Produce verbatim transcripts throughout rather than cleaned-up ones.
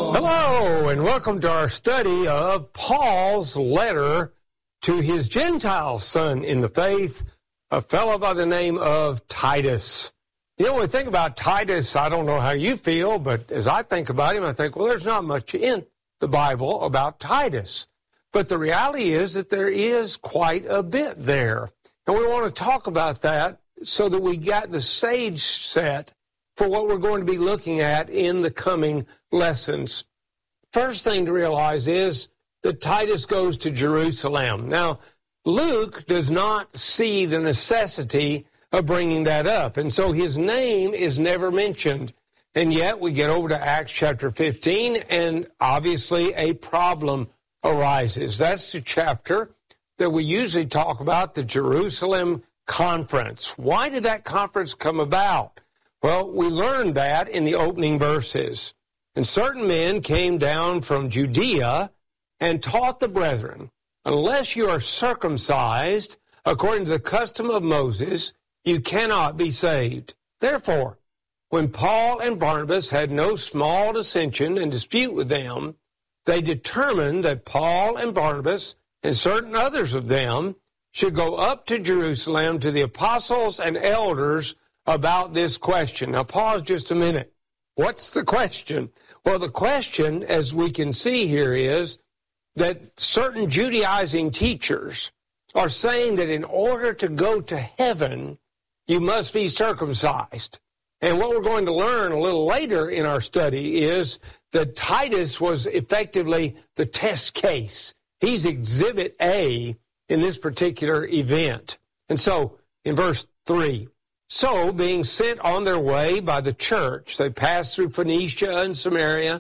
Hello, and welcome to our study of Paul's letter to his Gentile son in the faith, a fellow by the name of Titus. You know, when we think about Titus, I don't know how you feel, but as I think about him, I think, well, there's not much in the Bible about Titus. But the reality is that there is quite a bit there. And we want to talk about that so that we got the stage set for what we're going to be looking at in the coming lessons. First thing to realize is that Titus goes to Jerusalem. Now, Luke does not see the necessity of bringing that up, and so his name is never mentioned. And yet we get over to Acts chapter fifteen, and obviously a problem arises. That's the chapter that we usually talk about, the Jerusalem conference. Why did that conference come about? Well, we learned that in the opening verses. And certain men came down from Judea and taught the brethren, unless you are circumcised according to the custom of Moses, you cannot be saved. Therefore, when Paul and Barnabas had no small dissension and dispute with them, they determined that Paul and Barnabas and certain others of them should go up to Jerusalem to the apostles and elders about this question. Now, pause just a minute. What's the question? Well, the question, as we can see here, is that certain Judaizing teachers are saying that in order to go to heaven, you must be circumcised. And what we're going to learn a little later in our study is that Titus was effectively the test case. He's exhibit A in this particular event. And so, in verse three, so being sent on their way by the church, they passed through Phoenicia and Samaria,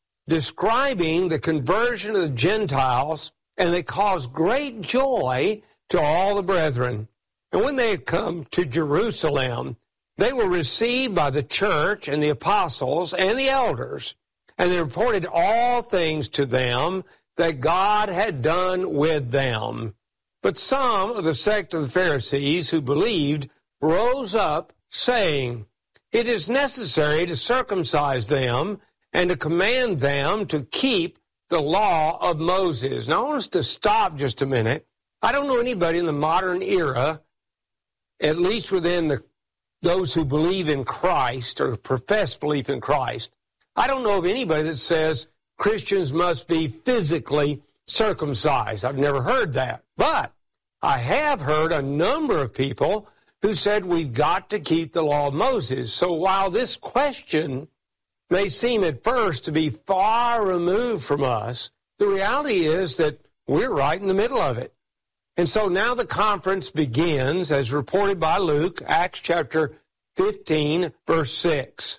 describing the conversion of the Gentiles, and they caused great joy to all the brethren. And when they had come to Jerusalem, they were received by the church and the apostles and the elders, and they reported all things to them that God had done with them. But some of the sect of the Pharisees who believed rose up, saying, it is necessary to circumcise them and to command them to keep the law of Moses. Now, I want us to stop just a minute. I don't know anybody in the modern era, at least within the, those who believe in Christ or profess belief in Christ, I don't know of anybody that says Christians must be physically circumcised. I've never heard that. But I have heard a number of people who said we've got to keep the law of Moses. So while this question may seem at first to be far removed from us, the reality is that we're right in the middle of it. And so now the conference begins, as reported by Luke, Acts chapter fifteen, verse six.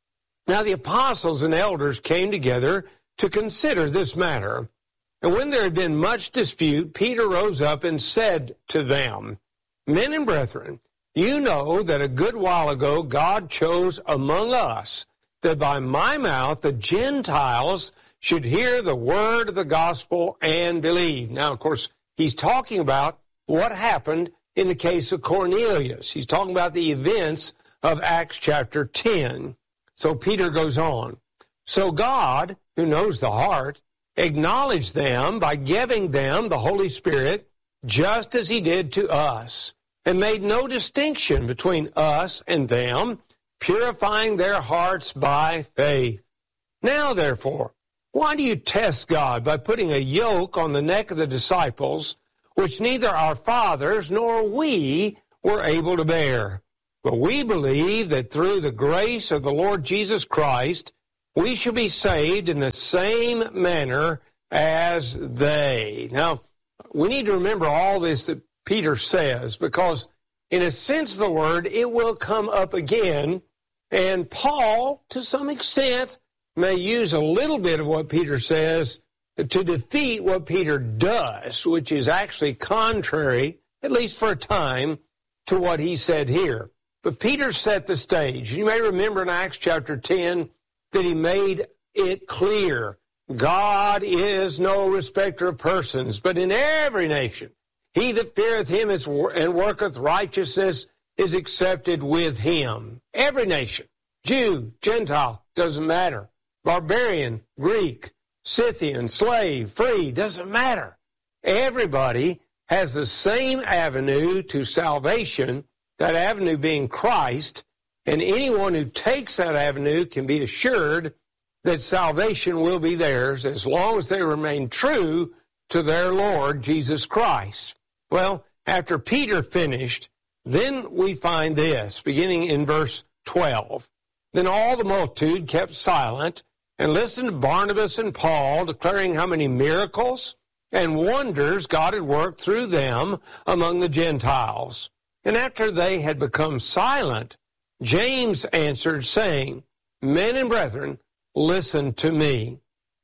Now the apostles and elders came together to consider this matter. And when there had been much dispute, Peter rose up and said to them, men and brethren, you know that a good while ago God chose among us that by my mouth the Gentiles should hear the word of the gospel and believe. Now, of course, he's talking about what happened in the case of Cornelius. He's talking about the events of Acts chapter ten. So Peter goes on. So God, who knows the heart, acknowledged them by giving them the Holy Spirit just as he did to us, and made no distinction between us and them, purifying their hearts by faith. Now, therefore, why do you test God by putting a yoke on the neck of the disciples, which neither our fathers nor we were able to bear? But we believe that through the grace of the Lord Jesus Christ, we shall be saved in the same manner as they. Now, we need to remember all this that Peter says, because in a sense of the word, it will come up again. And Paul, to some extent, may use a little bit of what Peter says to defeat what Peter does, which is actually contrary, at least for a time, to what he said here. But Peter set the stage. You may remember in Acts chapter ten that he made it clear God is no respecter of persons, but in every nation he that feareth him is, and worketh righteousness is accepted with him. Every nation, Jew, Gentile, doesn't matter. barbarian, Greek, Scythian, slave, free, doesn't matter. Everybody has the same avenue to salvation, that avenue being Christ, and anyone who takes that avenue can be assured that salvation will be theirs as long as they remain true to their Lord Jesus Christ. Well, after Peter finished, then we find this, beginning in verse twelve. Then all the multitude kept silent and listened to Barnabas and Paul, declaring how many miracles and wonders God had worked through them among the Gentiles. And after they had become silent, James answered, saying, Men and brethren, listen to me.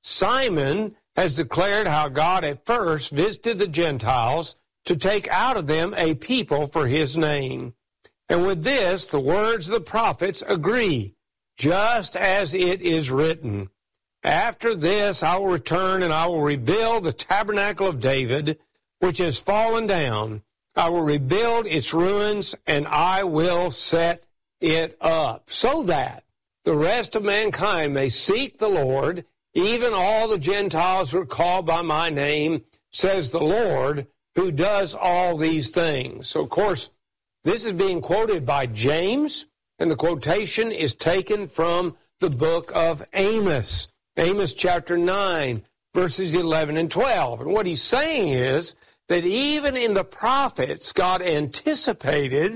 Simon has declared how God at first visited the Gentiles to take out of them a people for his name. And with this, the words of the prophets agree, just as it is written, After this I will return, and I will rebuild the tabernacle of David, which has fallen down. I will rebuild its ruins, and I will set it up, so that the rest of mankind may seek the Lord, even all the Gentiles who are called by my name, says the Lord, who does all these things. So, of course, this is being quoted by James, and the quotation is taken from the book of Amos, Amos chapter nine, verses eleven and twelve. And what he's saying is that even in the prophets, God anticipated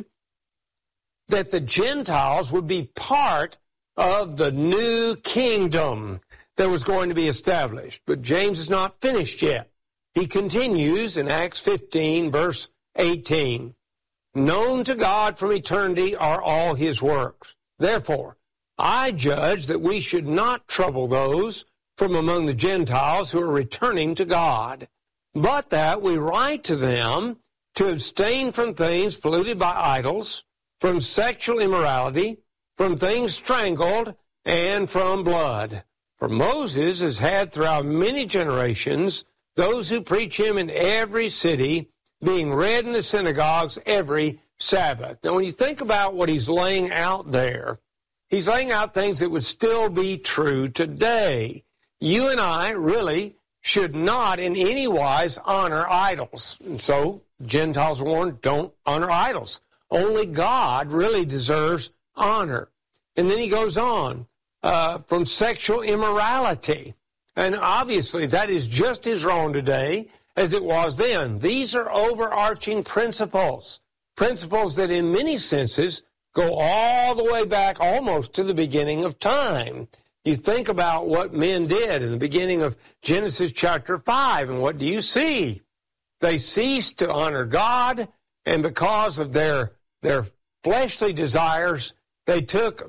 that the Gentiles would be part of the new kingdom that was going to be established. But James is not finished yet. He continues in Acts fifteen, verse eighteen. Known to God from eternity are all his works. Therefore, I judge that we should not trouble those from among the Gentiles who are returning to God, but that we write to them to abstain from things polluted by idols, from sexual immorality, from things strangled, and from blood. For Moses has had throughout many generations those who preach him in every city, being read in the synagogues every Sabbath. Now, when you think about what he's laying out there, he's laying out things that would still be true today. You and I really should not in any wise honor idols. And so Gentiles warned, don't honor idols. Only God really deserves honor. And then he goes on, uh, from sexual immorality. And obviously that is just as wrong today as it was then. These are overarching principles, principles that in many senses go all the way back almost to the beginning of time. You think about what men did in the beginning of Genesis chapter five, and what do you see? They ceased to honor God, and because of their, their fleshly desires, they took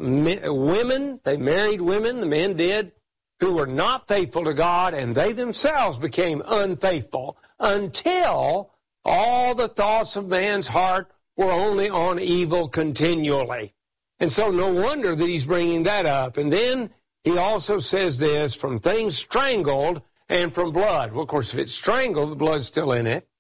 women, they married women, the men did, who were not faithful to God, and they themselves became unfaithful until all the thoughts of man's heart were only on evil continually. And so no wonder that he's bringing that up. And then he also says this, from things strangled and from blood. Well, of course, if it's strangled, the blood's still in it.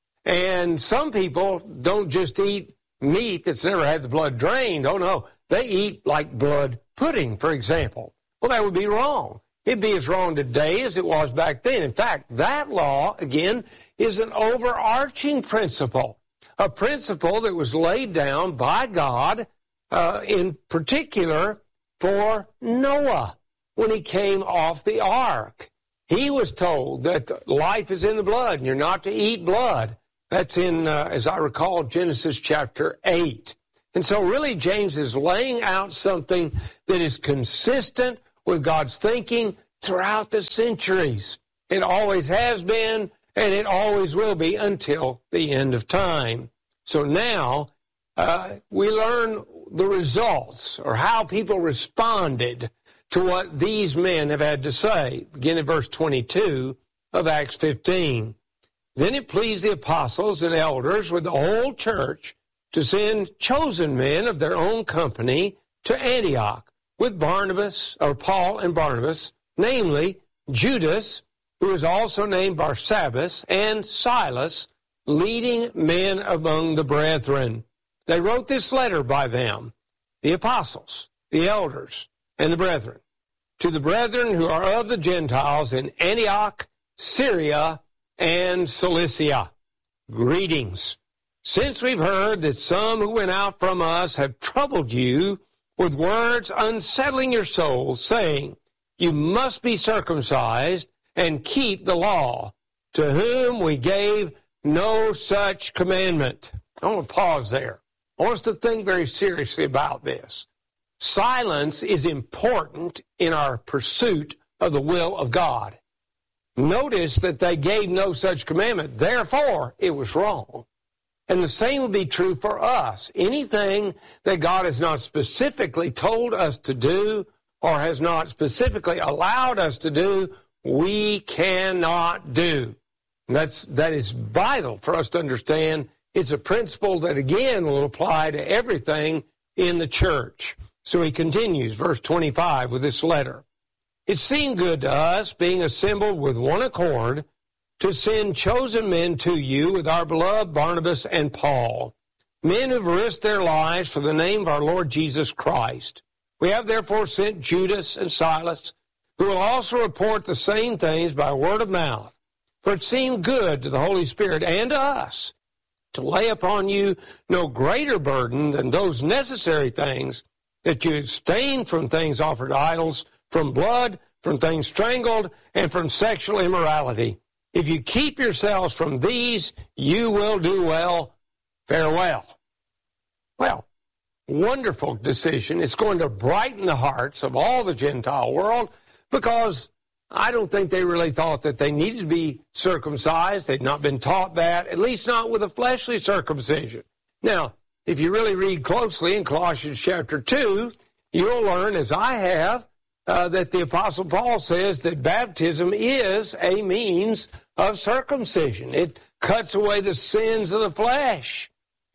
And some people don't just eat meat that's never had the blood drained. Oh, no. They eat like blood pudding, for example. Well, that would be wrong. It'd be as wrong today as it was back then. In fact, that law, again, is an overarching principle, a principle that was laid down by God, uh, in particular for Noah when he came off the ark. He was told that life is in the blood and you're not to eat blood. That's in, uh, as I recall, Genesis chapter eight. And so really James is laying out something that is consistent with God's thinking throughout the centuries. It always has been, and it always will be until the end of time. So now uh, we learn the results, or how people responded to what these men have had to say. Begin at verse twenty-two of Acts fifteen. Then it pleased the apostles and elders with the whole church to send chosen men of their own company to Antioch, with Barnabas, or Paul and Barnabas, namely Judas, who is also named Barsabbas, and Silas, leading men among the brethren. They wrote this letter by them, the apostles, the elders, and the brethren. to the brethren who are of the Gentiles in Antioch, Syria, and Cilicia. Greetings. Since we've heard that some who went out from us have troubled you with words unsettling your souls, saying, you must be circumcised and keep the law, to whom we gave no such commandment. I want to pause there. I want us to think very seriously about this. Silence is important in our pursuit of the will of God. Notice that they gave no such commandment. Therefore, it was wrong. And the same would be true for us. Anything that God has not specifically told us to do or has not specifically allowed us to do, we cannot do. And that's, that is vital for us to understand. It's a principle that, again, will apply to everything in the church. So he continues, verse twenty-five, with this letter. It seemed good to us, being assembled with one accord, to send chosen men to you with our beloved Barnabas and Paul, men who have risked their lives for the name of our Lord Jesus Christ. We have therefore sent Judas and Silas, who will also report the same things by word of mouth. For it seemed good to the Holy Spirit and to us to lay upon you no greater burden than those necessary things, that you abstain from things offered to idols, from blood, from things strangled, and from sexual immorality. If you keep yourselves from these, you will do well. Farewell. Well, wonderful decision. It's going to brighten the hearts of all the Gentile world, because I don't think they really thought that they needed to be circumcised. They'd not been taught that, at least not with a fleshly circumcision. Now, if you really read closely in Colossians chapter two, you'll learn, as I have, uh, that the Apostle Paul says that baptism is a means of circumcision. It cuts away the sins of the flesh.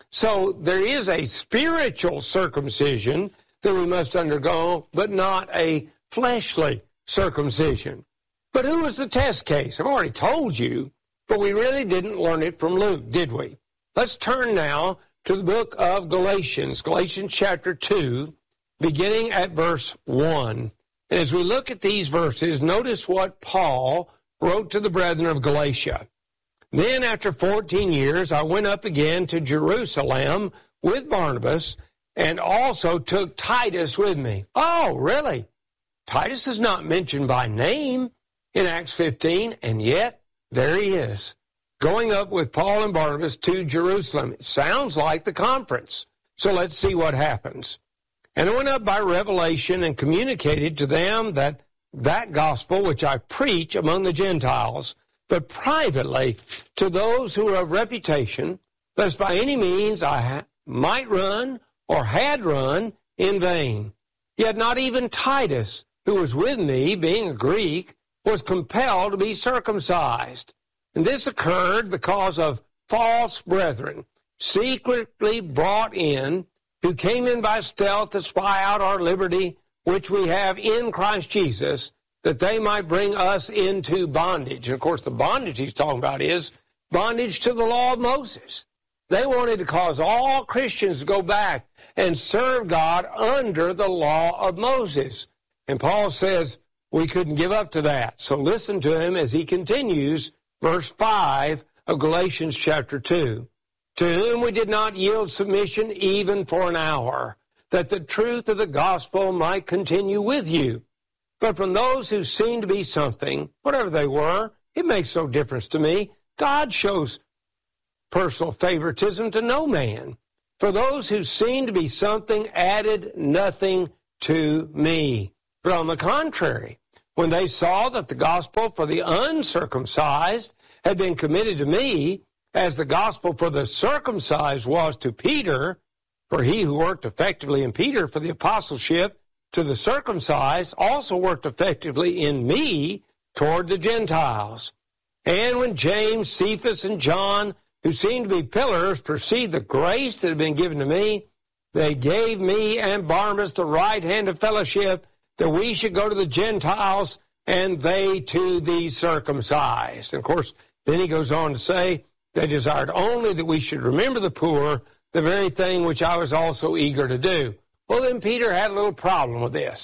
So there is a spiritual circumcision that we must undergo, but not a fleshly circumcision. But who was the test case? I've already told you, but we really didn't learn it from Luke, did we? Let's turn now to the book of Galatians, Galatians chapter two, beginning at verse one. And as we look at these verses, notice what Paul wrote to the brethren of Galatia. Then after fourteen years, I went up again to Jerusalem with Barnabas, and also took Titus with me. Oh, really? Titus is not mentioned by name in Acts fifteen, and yet there he is, going up with Paul and Barnabas to Jerusalem. It sounds like the conference. So let's see what happens. And I went up by revelation and communicated to them that that gospel which I preach among the Gentiles, but privately to those who are of reputation, lest by any means I ha- might run or had run in vain. Yet not even Titus, who was with me, being a Greek, was compelled to be circumcised. And this occurred because of false brethren, secretly brought in, who came in by stealth to spy out our liberty, which we have in Christ Jesus, that they might bring us into bondage. And of course, the bondage he's talking about is bondage to the law of Moses. They wanted to cause all Christians to go back and serve God under the law of Moses. And Paul says we couldn't give up to that. So listen to him as he continues, verse five of Galatians chapter two. To whom we did not yield submission even for an hour, that the truth of the gospel might continue with you. But from those who seemed to be something, whatever they were, it makes no difference to me. God shows personal favoritism to no man. For those who seemed to be something added nothing to me. But on the contrary, when they saw that the gospel for the uncircumcised had been committed to me, as the gospel for the circumcised was to Peter, for he who worked effectively in Peter for the apostleship to the circumcised also worked effectively in me toward the Gentiles. And when James, Cephas, and John, who seemed to be pillars, perceived the grace that had been given to me, they gave me and Barnabas the right hand of fellowship, that we should go to the Gentiles and they to the circumcised. And of course, then he goes on to say, they desired only that we should remember the poor, the very thing which I was also eager to do. Well, then Peter had a little problem with this.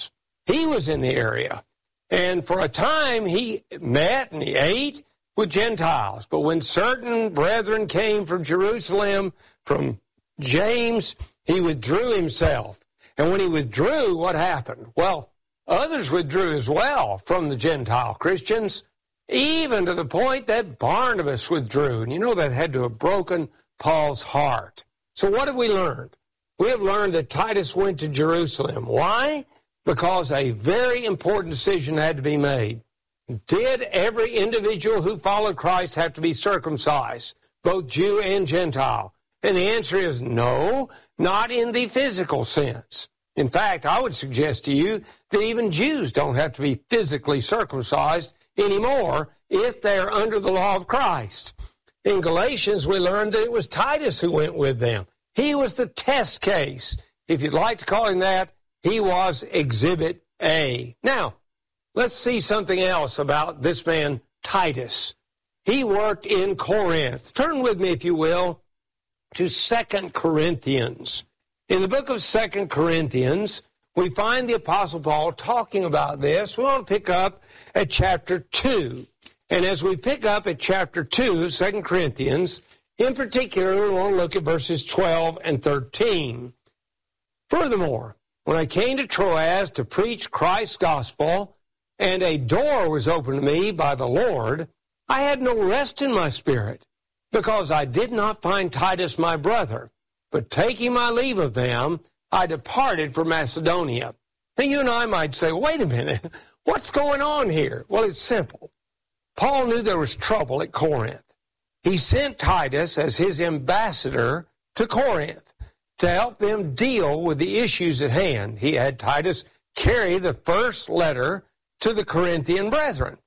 He was in the area. And for a time, he met and he ate with Gentiles. But when certain brethren came from Jerusalem, from James, he withdrew himself. And when he withdrew, what happened? Well, others withdrew as well from the Gentile Christians, even to the point that Barnabas withdrew. And you know that had to have broken Paul's heart. So what have we learned? We have learned that Titus went to Jerusalem. Why? Because a very important decision had to be made. Did every individual who followed Christ have to be circumcised, both Jew and Gentile? And the answer is no, not in the physical sense. In fact, I would suggest to you that even Jews don't have to be physically circumcised anymore if they're under the law of Christ. In Galatians, we learned that it was Titus who went with them. He was the test case. If you'd like to call him that, he was Exhibit A. Now, let's see something else about this man, Titus. He worked in Corinth. Turn with me, if you will, to Second Corinthians. In the book of Second Corinthians, we find the Apostle Paul talking about this. We want to pick up at chapter two. And as we pick up at chapter two, Second Corinthians, in particular, we want to look at verses twelve and thirteen. Furthermore, when I came to Troas to preach Christ's gospel, and a door was opened to me by the Lord, I had no rest in my spirit, because I did not find Titus my brother. But taking my leave of them, I departed for Macedonia. Now, you and I might say, wait a minute, what's going on here? Well, it's simple. Paul knew there was trouble at Corinth. He sent Titus as his ambassador to Corinth to help them deal with the issues at hand. He had Titus carry the first letter to the Corinthian brethren.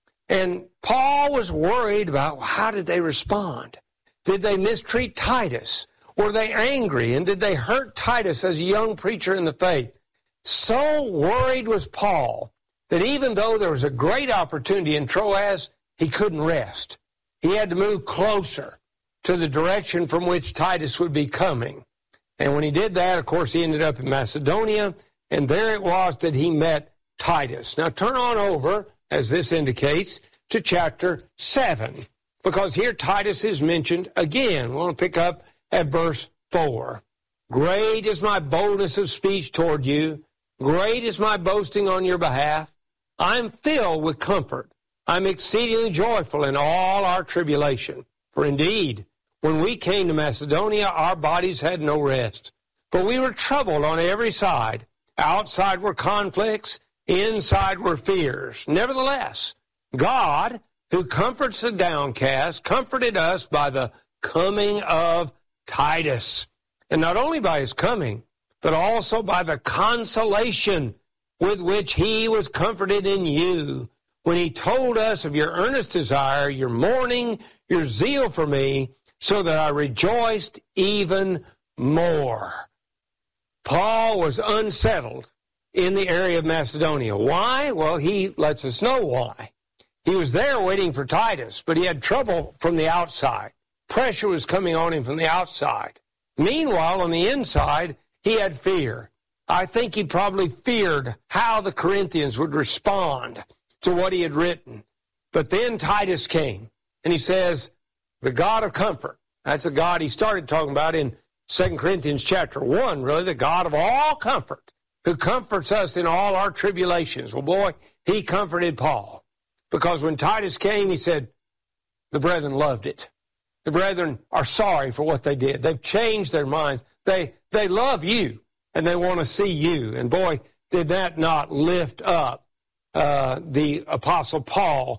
And Paul was worried about how did they respond? Did they mistreat Titus? Were they angry? And did they hurt Titus as a young preacher in the faith? So worried was Paul that even though there was a great opportunity in Troas, he couldn't rest. He had to move closer to the direction from which Titus would be coming. And when he did that, of course, he ended up in Macedonia, and there it was that he met Titus. Now turn on over, as this indicates, to chapter seven, because here Titus is mentioned again. We want to pick up at verse four. Great is my boldness of speech toward you. Great is my boasting on your behalf. I'm filled with comfort. I'm exceedingly joyful in all our tribulation. For indeed, when we came to Macedonia, our bodies had no rest. But we were troubled on every side. Outside were conflicts, inside were fears. Nevertheless, God, who comforts the downcast, comforted us by the coming of Titus. And not only by his coming, but also by the consolation with which he was comforted in you, when he told us of your earnest desire, your mourning, your zeal for me, so that I rejoiced even more. Paul was unsettled in the area of Macedonia. Why? Well, he lets us know why. He was there waiting for Titus, but he had trouble from the outside. Pressure was coming on him from the outside. Meanwhile, on the inside, he had fear. I think he probably feared how the Corinthians would respond to what he had written. But then Titus came, and he says, the God of comfort. That's a God he started talking about in Second Corinthians chapter one, really, the God of all comfort, who comforts us in all our tribulations. Well, boy, he comforted Paul. Because when Titus came, he said, the brethren loved it. The brethren are sorry for what they did. They've changed their minds. They, they love you, and they want to see you. And boy, did that not lift up uh, the Apostle Paul